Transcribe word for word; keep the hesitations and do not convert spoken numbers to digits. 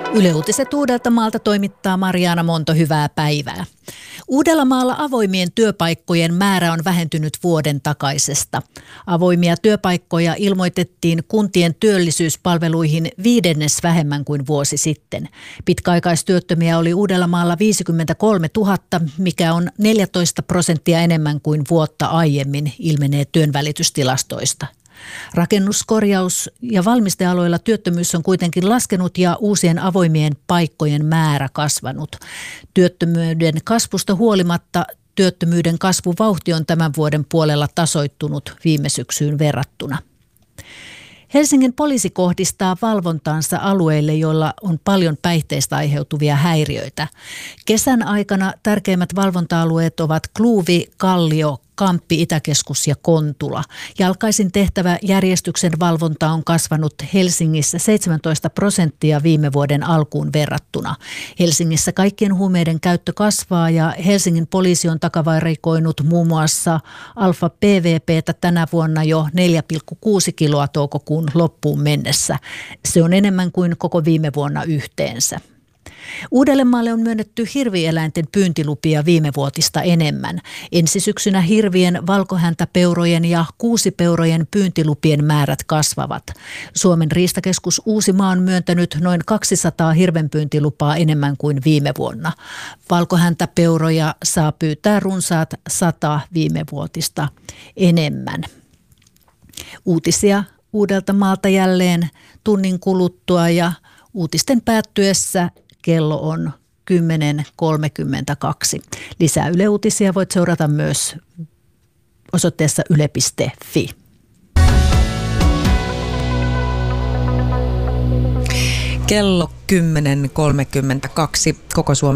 Yle Uutiset Uudeltamaalta toimittaa Mariana Monto, hyvää päivää. Uudellamaalla avoimien työpaikkojen määrä on vähentynyt vuoden takaisesta. Avoimia työpaikkoja ilmoitettiin kuntien työllisyyspalveluihin viidennes vähemmän kuin vuosi sitten. Pitkäaikaistyöttömiä oli Uudellamaalla viisikymmentäkolmetuhatta, mikä on neljätoista prosenttia enemmän kuin vuotta aiemmin, ilmenee työnvälitystilastoista. Rakennus-, korjaus- ja valmistealoilla työttömyys on kuitenkin laskenut ja uusien avoimien paikkojen määrä kasvanut. Työttömyyden kasvusta huolimatta työttömyyden kasvuvauhti on tämän vuoden puolella tasoittunut viime syksyyn verrattuna. Helsingin poliisi kohdistaa valvontaansa alueille, joilla on paljon päihteistä aiheutuvia häiriöitä. Kesän aikana tärkeimmät valvonta-alueet ovat Kluuvi, Kallio, Kamppi, Itäkeskus ja Kontula. Jalkaisin tehtävä järjestyksen valvonta on kasvanut Helsingissä seitsemäntoista prosenttia viime vuoden alkuun verrattuna. Helsingissä kaikkien huumeiden käyttö kasvaa ja Helsingin poliisi on takavarikoinut muun muassa alfa P V P:tä tänä vuonna jo neljä pilkku kuusi kiloa toukokuun loppuun mennessä. Se on enemmän kuin koko viime vuonna yhteensä. Uudellemaalle on myönnetty hirvieläinten pyyntilupia viime vuotista enemmän. Ensi syksynä hirvien, valkohäntäpeurojen ja kuusipeurojen pyyntilupien määrät kasvavat. Suomen riistakeskus Uusimaa on myöntänyt noin kaksisataa hirvenpyyntilupaa enemmän kuin viime vuonna. Valkohäntäpeuroja saa pyytää runsaat sata viime vuotista enemmän. Uutisia Uudeltamaalta jälleen tunnin kuluttua ja uutisten päättyessä kello on kymmenen kolmekymmentäkaksi. Lisää Yle Uutisia voit seurata myös osoitteessa yle piste fi. Kello kymmenen kolmekymmentäkaksi. Koko Suomen